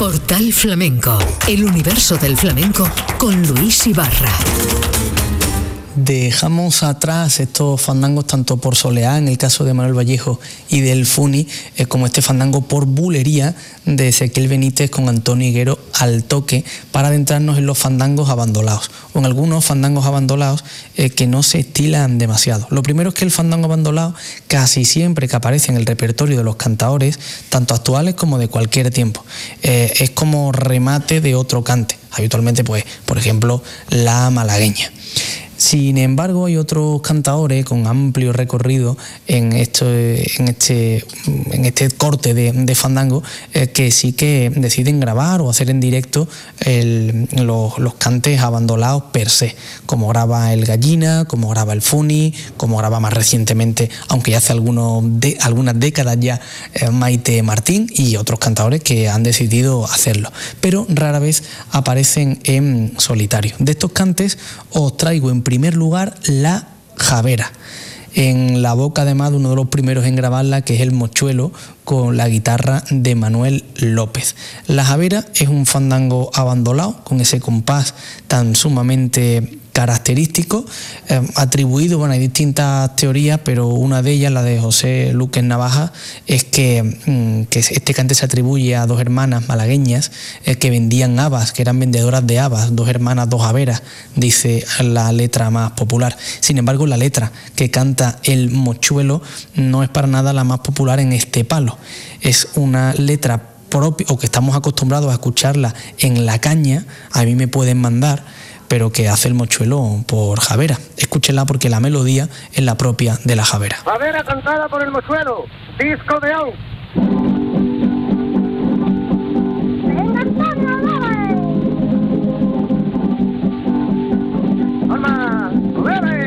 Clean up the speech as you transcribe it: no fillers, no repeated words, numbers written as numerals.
Portal Flamenco, el universo del flamenco con Luis Ibarra. Dejamos atrás estos fandangos tanto por soleá, en el caso de Manuel Vallejo y del Funi, como este fandango por bulería de Ezequiel Benítez con Antonio Higuero al toque, para adentrarnos en los fandangos abandonados, o en algunos fandangos abandonados que no se estilan demasiado. Lo primero es que el fandango abandonado casi siempre que aparece en el repertorio de los cantaores, tanto actuales como de cualquier tiempo, es como remate de otro cante, habitualmente pues, por ejemplo, la malagueña. Sin embargo, hay otros cantaores con amplio recorrido en este corte de fandango que sí que deciden grabar o hacer en directo los cantes abandonados per se, como graba el Gallina, como graba el Funi, como graba más recientemente, aunque ya hace algunas décadas ya, Maite Martín y otros cantadores que han decidido hacerlo, pero rara vez aparecen en solitario. De estos cantes os traigo en primer lugar la Javera, en la boca además de uno de los primeros en grabarla, que es el Mochuelo, con la guitarra de Manuel López. La Javera es un fandango abandonado con ese compás tan sumamente característico, atribuido, hay distintas teorías, pero una de ellas, la de José Luque Navaja, es que este cante se atribuye a dos hermanas malagueñas que vendían habas, que eran vendedoras de habas, dos hermanas, dos haberas, dice la letra más popular. Sin embargo, la letra que canta el Mochuelo no es para nada la más popular en este palo. Es una letra propia, o que estamos acostumbrados a escucharla en La Caña, a mí me pueden mandar, pero que hace el Mochuelo por Javera. Escúchenla porque la melodía es la propia de la Javera. Javera cantada por el Mochuelo, disco de hoy. ¡Venga, Antonio, dale! ¡Alma, dale!